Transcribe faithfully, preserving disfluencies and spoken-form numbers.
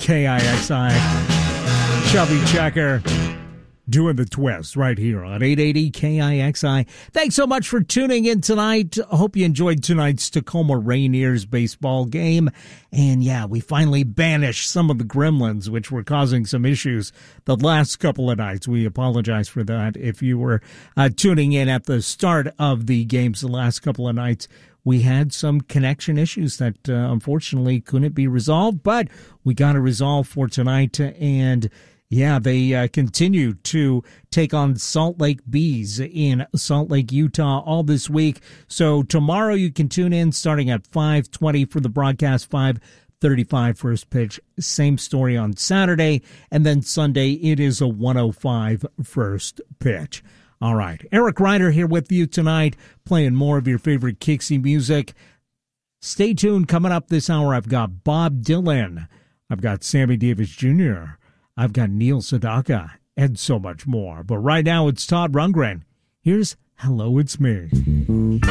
K I X I. Chubby Checker doing the twist right here on eight eighty K I X I. Thanks so much for tuning in tonight. I hope you enjoyed tonight's Tacoma Rainiers baseball game. And yeah, we finally banished some of the gremlins, which were causing some issues the last couple of nights. We apologize for that. If you were uh, tuning in at the start of the games the last couple of nights, we had some connection issues that uh, unfortunately couldn't be resolved, but we got a resolve for tonight. And yeah, they uh, continue to take on Salt Lake Bees in Salt Lake, Utah all this week. So tomorrow you can tune in starting at five twenty for the broadcast, five thirty-five first pitch. Same story on Saturday. And then Sunday it is a one oh five first pitch. All right, Eric Ryder here with you tonight, playing more of your favorite Kixie music. Stay tuned. Coming up this hour, I've got Bob Dylan. I've got Sammy Davis Junior I've got Neil Sedaka, and so much more. But right now, it's Todd Rundgren. Here's Hello, It's Me.